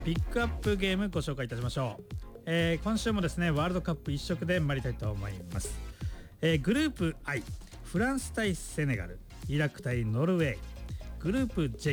ピックアップゲームご紹介いたしましょう。今週もですねワールドカップ一色で参りたいと思います。グループ I、 フランス対セネガル、イラク対ノルウェー。グループ J、